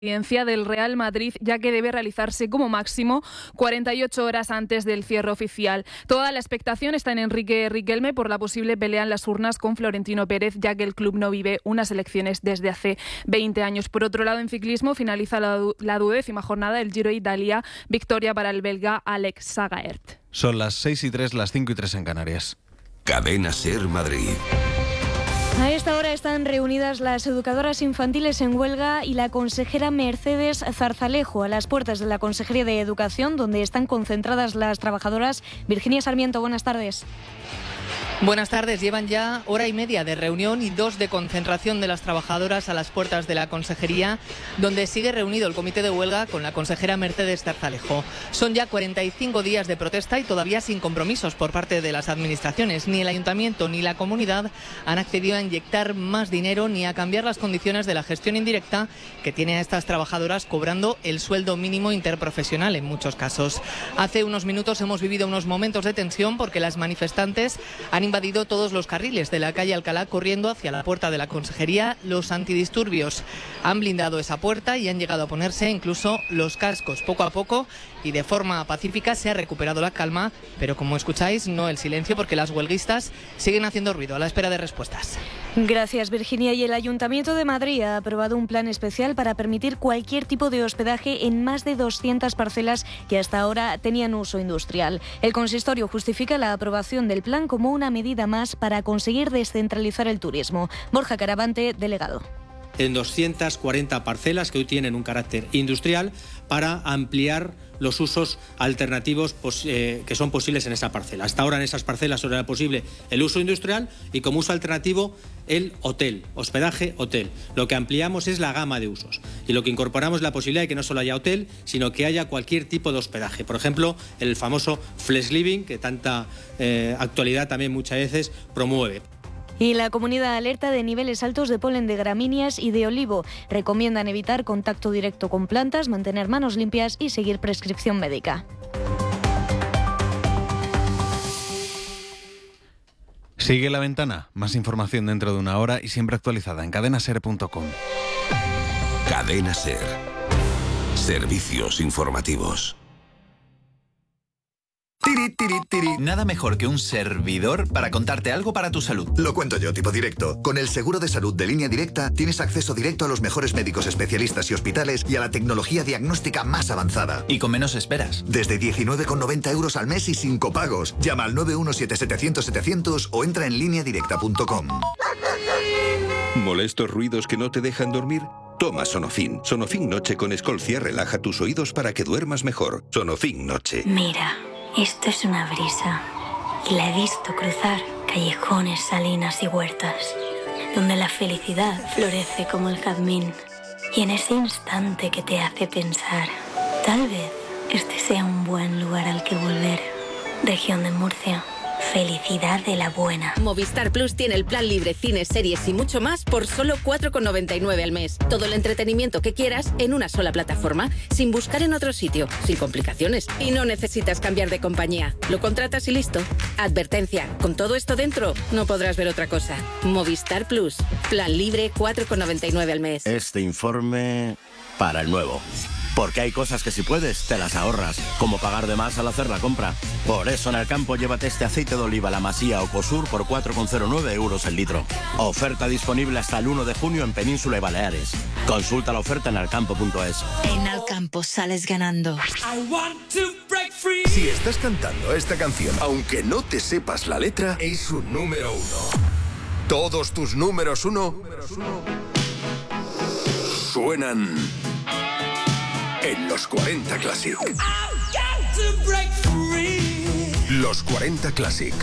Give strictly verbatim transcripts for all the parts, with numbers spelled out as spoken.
Presidencia del Real Madrid, ya que debe realizarse como máximo cuarenta y ocho horas antes del cierre oficial. Toda la expectación está en Enrique Riquelme por la posible pelea en las urnas con Florentino Pérez, ya que el club no vive unas elecciones desde hace veinte años. Por otro lado, en ciclismo finaliza la, du- la duodécima jornada del Giro de Italia, victoria para el belga Alex Sagaert. Son las seis y tres, las cinco y tres en Canarias. Cadena Ser Madrid. A esta hora están reunidas las educadoras infantiles en huelga y la consejera Mercedes Zarzalejo a las puertas de la Consejería de Educación, donde están concentradas las trabajadoras. Virginia Sarmiento, buenas tardes. Buenas tardes. Llevan ya hora y media de reunión y dos de concentración de las trabajadoras a las puertas de la consejería, donde sigue reunido el comité de huelga con la consejera Mercedes Zarzalejo. Son ya cuarenta y cinco días de protesta y todavía sin compromisos por parte de las administraciones. Ni el ayuntamiento ni la comunidad han accedido a inyectar más dinero ni a cambiar las condiciones de la gestión indirecta que tiene a estas trabajadoras cobrando el sueldo mínimo interprofesional en muchos casos. Hace unos minutos hemos vivido unos momentos de tensión porque las manifestantes han invadido todos los carriles de la calle Alcalá corriendo hacia la puerta de la consejería. Los antidisturbios han blindado esa puerta y han llegado a ponerse incluso los cascos. Poco a poco y de forma pacífica se ha recuperado la calma, pero como escucháis, no el silencio, porque las huelguistas siguen haciendo ruido a la espera de respuestas. Gracias, Virginia. Y el Ayuntamiento de Madrid ha aprobado un plan especial para permitir cualquier tipo de hospedaje en más de doscientas parcelas que hasta ahora tenían uso industrial. El consistorio justifica la aprobación del plan como una medida más para conseguir descentralizar el turismo. Borja Caravante, delegado. En doscientas cuarenta parcelas que hoy tienen un carácter industrial para ampliar los usos alternativos pos, eh, que son posibles en esa parcela. Hasta ahora en esas parcelas solo era posible el uso industrial y como uso alternativo el hotel, hospedaje, hotel. Lo que ampliamos es la gama de usos y lo que incorporamos es la posibilidad de que no solo haya hotel, sino que haya cualquier tipo de hospedaje. Por ejemplo, el famoso flex living, que tanta eh, actualidad también muchas veces promueve. Y la comunidad alerta de niveles altos de polen de gramíneas y de olivo. Recomiendan evitar contacto directo con plantas, mantener manos limpias y seguir prescripción médica. Sigue La Ventana. Más información dentro de una hora y siempre actualizada en cadena ser punto com. Cadena Ser. Servicios informativos. Tiri, tiri, tiri. Nada mejor que un servidor para contarte algo para tu salud. Lo cuento yo, tipo directo. Con el seguro de salud de Línea Directa tienes acceso directo a los mejores médicos especialistas y hospitales y a la tecnología diagnóstica más avanzada. Y con menos esperas. Desde diecinueve con noventa euros al mes y sin copagos. Llama al nueve uno siete setecientos setecientos o entra en línea directa punto com. ¿Molestos ruidos que no te dejan dormir? Toma Sonofin. Sonofin Noche con Escolcia relaja tus oídos para que duermas mejor. Sonofin Noche. Mira. Esto es una brisa y la he visto cruzar callejones, salinas y huertas, donde la felicidad florece como el jazmín. Y en ese instante que te hace pensar, tal vez este sea un buen lugar al que volver. Región de Murcia. Felicidad de la buena. Movistar Plus tiene el plan libre, cines, series y mucho más por solo cuatro con noventa y nueve al mes. Todo el entretenimiento que quieras en una sola plataforma, sin buscar en otro sitio, sin complicaciones. Y no necesitas cambiar de compañía. Lo contratas y listo. Advertencia, con todo esto dentro, no podrás ver otra cosa. Movistar Plus. Plan libre, cuatro con noventa y nueve al mes. Este informe para el nuevo. Porque hay cosas que si puedes, te las ahorras, como pagar de más al hacer la compra. Por eso en el campo llévate este aceite de oliva La Masía o Cosur por cuatro con cero nueve euros el litro. Oferta disponible hasta el uno de junio en Península y Baleares. Consulta la oferta en alcampo punto es. En Alcampo sales ganando. Si estás cantando esta canción, aunque no te sepas la letra, es un número uno. Todos tus números uno, números uno suenan en los cuarenta Classic. Los cuarenta Classic.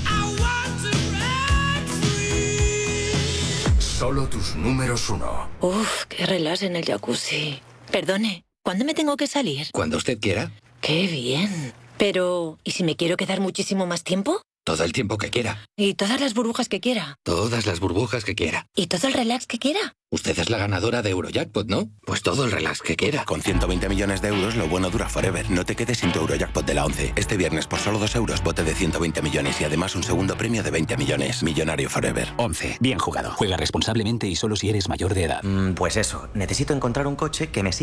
Solo tus números uno. Uf, qué relax en el jacuzzi. Perdone, ¿cuándo me tengo que salir? Cuando usted quiera. Qué bien. Pero, ¿y si me quiero quedar muchísimo más tiempo? Todo el tiempo que quiera. Y todas las burbujas que quiera. Todas las burbujas que quiera. Y todo el relax que quiera. Usted es la ganadora de Eurojackpot, ¿no? Pues todo el relax que quiera. Con ciento veinte millones de euros, lo bueno dura forever. No te quedes sin tu Eurojackpot de la once. Este viernes, por solo dos euros, bote de ciento veinte millones y además un segundo premio de veinte millones. Millonario forever. once. Bien jugado. Juega responsablemente y solo si eres mayor de edad. Mm, pues eso. Necesito encontrar un coche que me